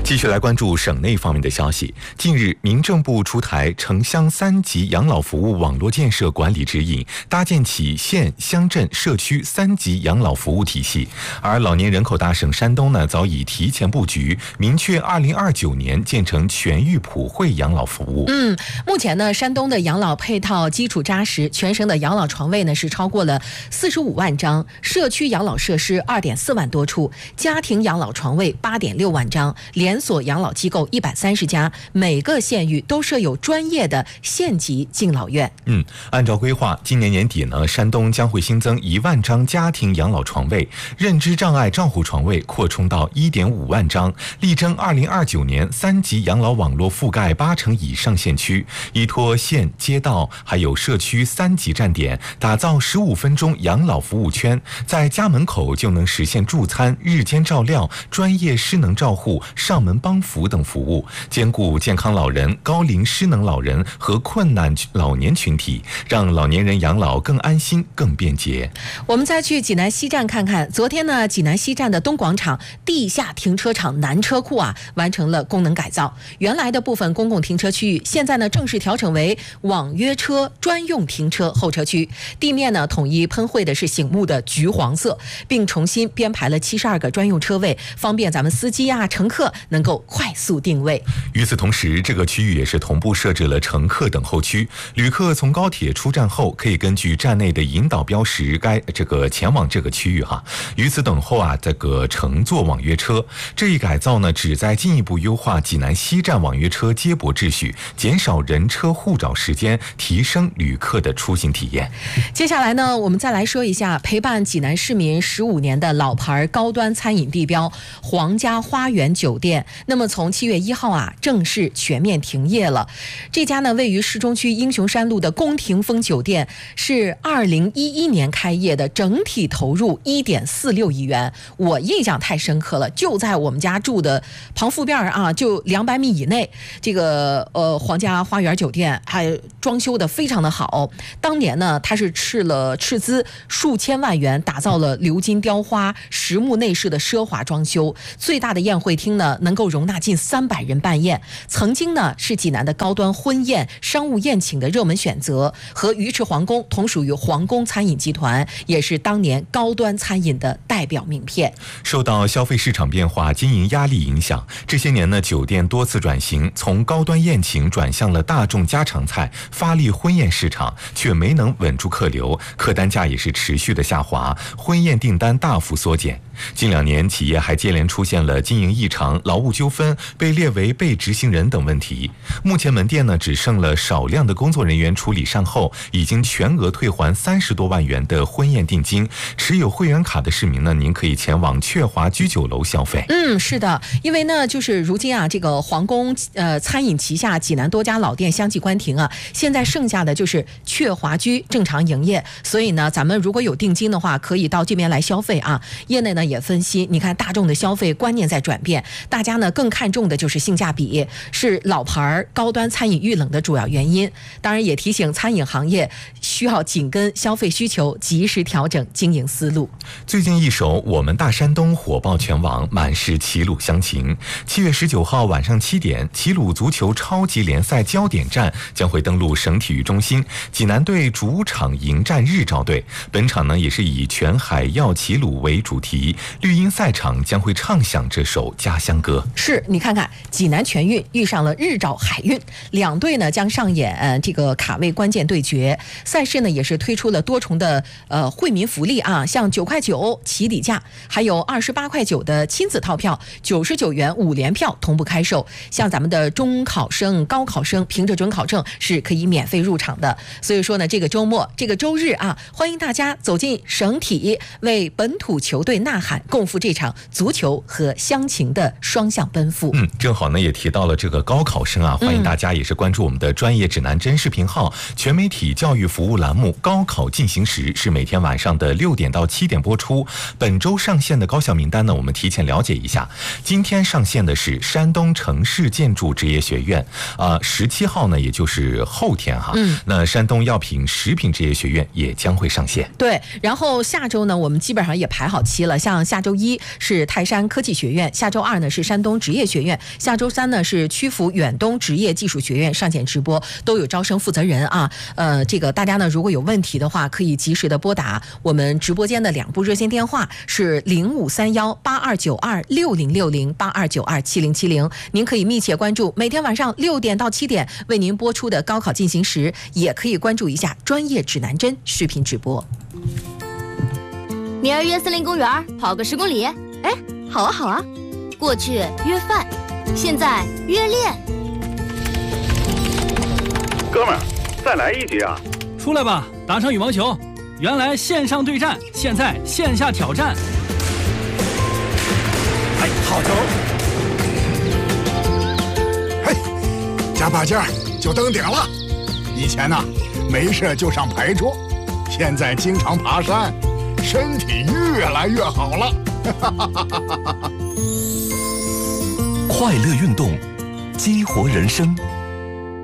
继续来关注省内方面的消息。近日，民政部出台城乡3级养老服务网络建设管理指引，搭建起县、乡镇、社区3级养老服务体系。而老年人口大省山东呢，早已提前布局，明确2029年建成全域普惠养老服务。 目前呢，山东的养老配套基础扎实，全省的养老床位呢是超过了45万张，社区养老设施2.4万多处，家庭养老床位8.6万张，连锁养老机构130家，每个县域都设有专业的县级敬老院。 按照规划，今年年底呢，山东将会新增1万张家庭养老床位，认知障碍照护床位扩充到1.5万张，力争2029年3级养老网络覆盖80%以上县区，依托县、街道还有社区3级站点，打造15分钟养老服务圈，在家门口就能实现助餐、日间照料、专业失能照护、上门帮扶等服务，兼顾健康老人、高龄失能老人和困难老年群体，让老年人养老更安心、更便捷。 我们再去济南西站看看，昨天呢，济南西站的东广场地下停车场南车库完成了功能改造，原来的部分公共停车区域现在呢正式调整为网约车专用停车候车区，地面呢统一喷绘的是醒目的橘黄色，并重新编排了72个专用车位，方便咱们司机乘客能够快速定位。 与此同时，这个区域也是同步设置了乘客等候区，旅客从高铁出站后，可以根据站内的引导标识前往这个区域于此等候乘坐网约车。这一改造呢，旨在进一步优化济南西站网约车接驳秩序，减少人车互找时间，提升旅客的出行体验。 接下来呢，我们再来说一下陪伴济南市民15年的老牌高端餐饮地标皇家花园酒店，那么从7月1号正式全面停业了。这家呢位于市中区英雄山路的宫廷风酒店是2011年开业的，整体投入1.46亿元。我印象太深刻了，就在我们家住的旁附边就200米以内。这个皇家花园酒店还装修的非常的好，当年呢它是斥资数千万元打造了鎏金雕花、实木内饰的奢华装修，最大的宴会厅呢能够容纳近300人办宴，曾经呢是济南的高端婚宴、商务宴请的热门选择，和鱼池皇宫同属于皇宫餐饮集团，也是当年高端餐饮的代表名片。 受到消费市场变化、经营压力影响，这些年呢，酒店多次转型，从高端宴请转向了大众家常菜，发力婚宴市场，却没能稳住客流，客单价也是持续的下滑，婚宴订单大幅缩减。近2年，企业还接连出现了经营异常、劳务纠纷、被列为被执行人等问题。目前门店呢只剩了少量的工作人员处理善后，已经全额退还30多万元的婚宴定金。持有会员卡的市民呢，您可以前往雀华居酒楼消费。 是的，因为呢就是如今这个皇宫餐饮旗下济南多家老店相继关停现在剩下的就是雀华居正常营业，所以呢咱们如果有定金的话，可以到这边来消费业内呢也分析，你看大众的消费观念在转变，大家呢更看重的就是性价比，是老牌高端餐饮遇冷的主要原因。当然也提醒餐饮行业需要紧跟消费需求，及时调整经营思路。 最近一首《我们大山东》火爆全网，满是齐鲁乡情。7月19号晚上7点，齐鲁足球超级联赛焦点战将会登陆省体育中心，济南队主场迎战日照队。本场呢也是以全海耀齐鲁为主题，绿茵赛场将会唱响这首家乡歌。 是，你看看济南全运遇上了日照海运，两队呢将上演这个卡位关键对决。赛事呢也是推出了多重的惠民福利像9块9起底价，还有28块9的亲子套票，99元5连票同步开售。像咱们的中考生、高考生凭着准考证是可以免费入场的。所以说呢，这个周末、这个周日欢迎大家走进省体，为本土球队呐喊，共赴这场足球和乡情的双向奔赴。 正好呢也提到了这个高考生欢迎大家也是关注我们的专业指南针视频号全媒体教育服务栏目高考进行时，是每天晚上的6点到7点播出。本周上线的高校名单呢，我们提前了解一下。今天上线的是山东城市建筑职业学院，17号呢也就是后天那山东药品食品职业学院也将会上线。 对，然后下周呢我们基本上也排好期了，像像下周一是泰山科技学院，下周二呢是山东职业学院，下周三呢是曲阜远东职业技术学院上线直播，都有招生负责人啊。这个大家呢如果有问题的话，可以及时的拨打我们直播间的2部热线电话，是05318292606082927070。您可以密切关注每天晚上6点到7点为您播出的高考进行时，也可以关注一下专业指南针视频直播。 明儿约森林公园跑个10公里。 哎，好啊好啊。 过去约饭，现在约练。 哥们儿，再来一局啊！ 出来吧，打场羽毛球。原来线上对战，现在线下挑战。 哎，好球！嘿，加把劲儿就登顶了。以前呢，没事就上牌桌，现在经常爬山，身体越来越好了。 快乐运动，激活人生。